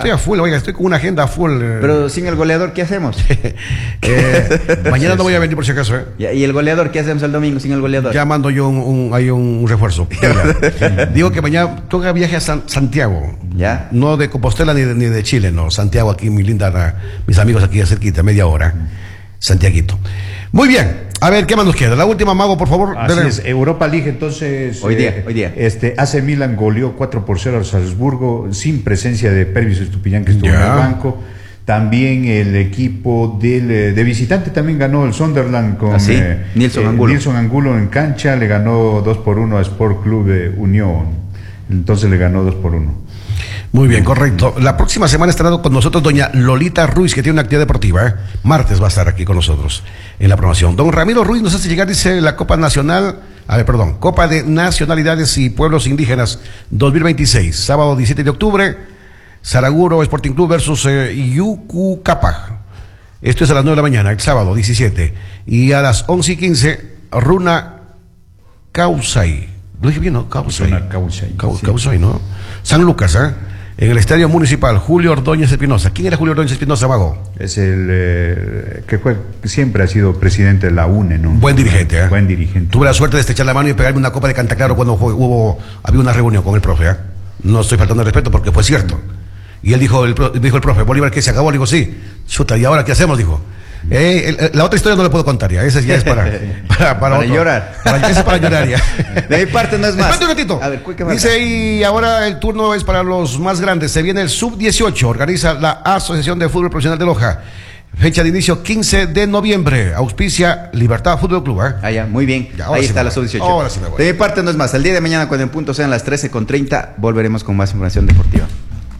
Estoy a full, oiga, estoy con una agenda a full. Pero sin el goleador, ¿qué hacemos? Mañana no voy a venir por si acaso. ¿Y el goleador? ¿Qué hacemos el domingo sin el goleador? Ya mando yo un refuerzo. Mira, digo que mañana toca viaje a Santiago. ¿Ya? No de Compostela ni de Chile, no. Santiago aquí, mi linda, mis amigos aquí cerquita, media hora. Santiaguito. Muy bien. A ver, ¿qué más nos queda? La última, Mago, por favor. Así es, Europa League, entonces. Hoy día. AC Milan goleó 4-0 al Salzburgo, sin presencia de Pervis Estupiñán, que estuvo en el banco. También el equipo de visitante también ganó el Sunderland con Nilson Angulo. Nilson Angulo en cancha, le ganó 2-1 a Sport Club de Unión. Entonces le ganó 2-1. Muy bien, correcto. La próxima semana estará con nosotros doña Lolita Ruiz, que tiene una actividad deportiva. Martes va a estar aquí con nosotros en la promoción. Don Ramiro Ruiz nos hace llegar, dice, la Copa de Nacionalidades y Pueblos Indígenas 2026, sábado 17 de octubre, Saraguro Sporting Club versus Yucucapaj. Esto es a las 9 de la mañana, el sábado 17. Y a las 11:15, Runa Causay. ¿Lo dije bien, no? Causay, ¿no? San Lucas, en el Estadio Municipal, Julio Ordóñez Espinosa. ¿Quién era Julio Ordóñez Espinosa, Vago? Es el que siempre ha sido presidente de la UNE, ¿no? Buen dirigente, Buen dirigente. Tuve la suerte de estrechar la mano y pegarme una copa de Cantaclaro cuando había una reunión con el profe, No estoy faltando de respeto porque fue cierto. Y él dijo el profe, Bolívar, ¿qué se acabó? Le digo, sí. Chuta, ¿y ahora qué hacemos? Dijo. La otra historia no le puedo contar ya. Esa ya es para llorar. Esa es para llorar ya. De mi parte no es más. Espérate un ratito. A ver, ¿qué más? Dice, y ahora el turno es para los más grandes. Se viene el Sub-18. Organiza la Asociación de Fútbol Profesional de Loja. Fecha de inicio 15 de noviembre. Auspicia Libertad Fútbol Club. Ya, muy bien. Ahí está la Sub-18. Ahora sí me voy. De mi parte no es más. El día de mañana, cuando en punto sean las 13:30, volveremos con más información deportiva.